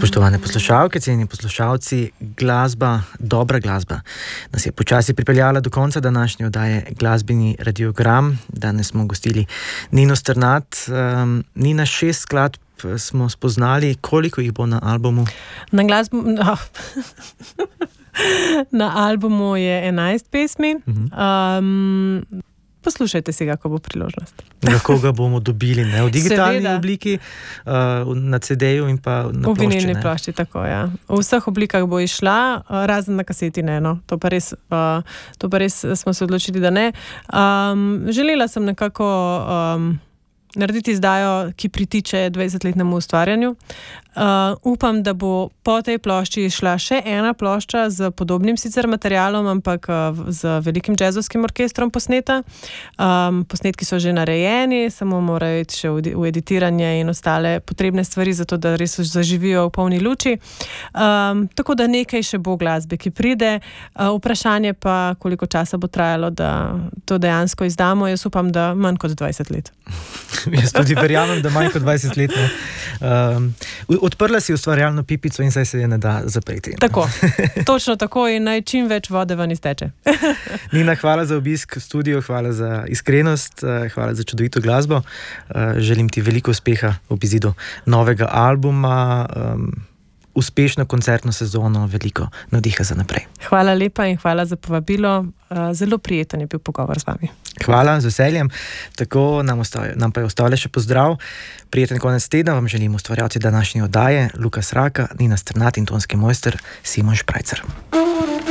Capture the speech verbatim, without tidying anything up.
Spoštovane poslušalke, cenjeni poslušalci, glasba, dobra glasba nas je počasi pripeljala do konca današnje oddaje Glasbeni radiogram. Danes smo gostili Nino Strnad. Um, Nina, šest skladb smo spoznali, koliko jih bo na albumu? Na glasbu... No. Na albumu je enajst pesmi. Um, Poslušajte si ga, ko bo priložnost. Lahko ga bomo dobili, ne? V digitalni Seveda. obliki, uh, na ce de-ju in pa na v plošči. vinilni ne? plošči, tako, ja. V vseh oblikah bo išla, uh, razen na kaseti ne, no. To pa res, uh, to pa res smo se odločili, da ne. Um, želela sem nekako um, narediti izdajo, ki pritiče dvajsetletnemu ustvarjanju. Uh, upam, da bo po tej plošči šla še ena plošča z podobnim sicer materialom, ampak uh, z velikim džezovskim orkestrom posneta. Um, posnetki so že narejeni, samo morajo iti še v, v editiranje in ostale potrebne stvari, zato da res zaživijo v polni luči. Um, tako da nekaj še bo glasbe, ki pride. Uh, vprašanje pa, koliko časa bo trajalo, da to dejansko izdamo. Jaz upam, da manj kot dvajset let. Jaz tudi verjamem, da manj kot dvajset let. Um, odprla si ustvarjalno pipico in zdaj se je ne da zapreti. Tako, točno tako in naj čim več vode ven izteče. Nina, hvala za obisk v studiu, hvala za iskrenost, hvala za čudovito glasbo. Želim ti veliko uspeha ob izidu novega albuma, um, uspešno koncertno sezono, veliko navdiha za naprej. Hvala lepa in hvala za povabilo. Zelo prijeten je bil pogovor z vami. Hvala, z veseljem. Tako nam, ostaje, nam pa je ostalo še pozdrav. Prijeten konec tedna vam želim ustvarjalci današnje oddaje Lukas Raka, Nina Strnad in tonski mojster Simon Šprajcer.